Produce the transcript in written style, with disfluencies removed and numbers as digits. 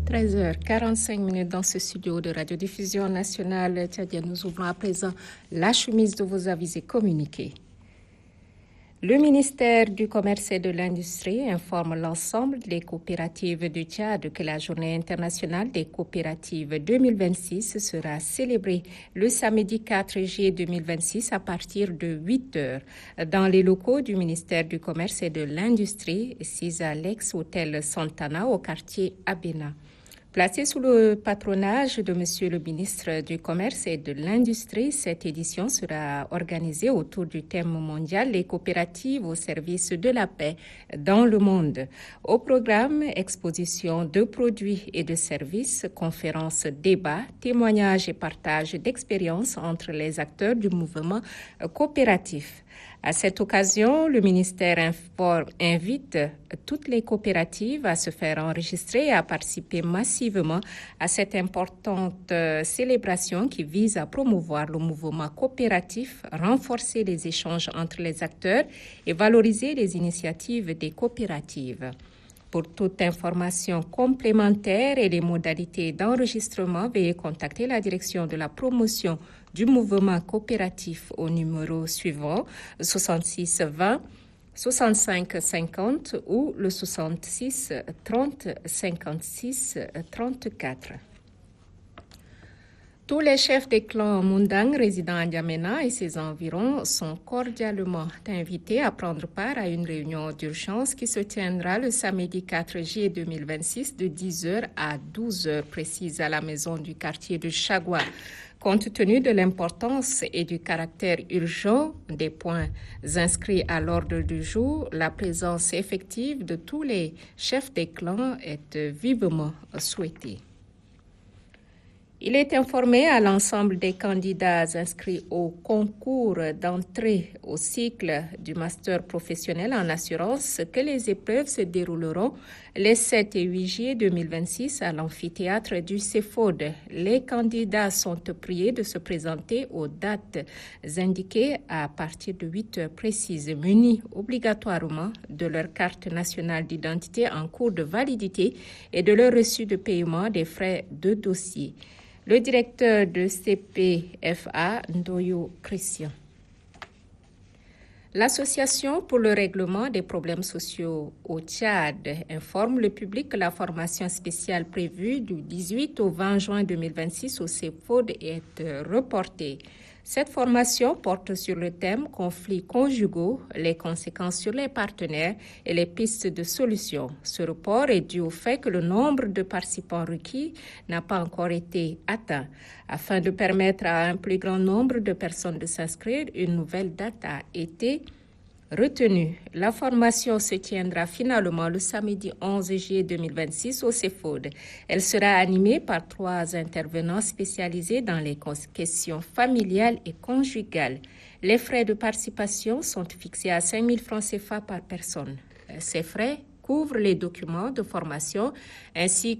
13h45 dans ce studio de radiodiffusion nationale tchadienne. Nous ouvrons à présent la chemise de vos avis et communiqués. Le ministère du Commerce et de l'Industrie informe l'ensemble des coopératives du Tchad que la Journée internationale des coopératives 2026 sera célébrée le samedi 4 juillet 2026 à partir de 8 heures dans les locaux du ministère du Commerce et de l'Industrie, 6 à l'ex-hôtel Santana au quartier Abena. Placée sous le patronage de Monsieur le ministre du Commerce et de l'Industrie, cette édition sera organisée autour du thème mondial « Les coopératives au service de la paix dans le monde ». Au programme, exposition de produits et de services, conférences, débats, témoignages et partage d'expériences entre les acteurs du mouvement coopératif. À cette occasion, le ministère invite toutes les coopératives à se faire enregistrer et à participer massivement à cette importante célébration qui vise à promouvoir le mouvement coopératif, renforcer les échanges entre les acteurs et valoriser les initiatives des coopératives. Pour toute information complémentaire et les modalités d'enregistrement, veuillez contacter la direction de la promotion du mouvement coopératif au numéro suivant 66 20 65 50 ou le 66 30 56 34. Tous les chefs des clans Mundang résidant à N'Djamena et ses environs sont cordialement invités à prendre part à une réunion d'urgence qui se tiendra le samedi 4 juillet 2026 de 10h à 12h précise à la maison du quartier de Chagua. Compte tenu de l'importance et du caractère urgent des points inscrits à l'ordre du jour, la présence effective de tous les chefs des clans est vivement souhaitée. Il est informé à l'ensemble des candidats inscrits au concours d'entrée au cycle du master professionnel en assurance que les épreuves se dérouleront les 7 et 8 juillet 2026 à l'amphithéâtre du CEFOD. Les candidats sont priés de se présenter aux dates indiquées à partir de 8 heures précises, munis obligatoirement de leur carte nationale d'identité en cours de validité et de leur reçu de paiement des frais de dossier. Le directeur de CPFA, Ndoyo Christian. L'Association pour le règlement des problèmes sociaux au Tchad informe le public que la formation spéciale prévue du 18 au 20 juin 2026 au CEFOD est reportée. Cette formation porte sur le thème « Conflits conjugaux, les conséquences sur les partenaires et les pistes de solutions ». Ce report est dû au fait que le nombre de participants requis n'a pas encore été atteint. Afin de permettre à un plus grand nombre de personnes de s'inscrire, une nouvelle date a été retenue. La formation se tiendra finalement le samedi 11 juillet 2026 au CEFOD. Elle sera animée par 3 intervenants spécialisés dans les questions familiales et conjugales. Les frais de participation sont fixés à 5 000 francs CFA par personne. Ces frais couvrent les documents de formation ainsi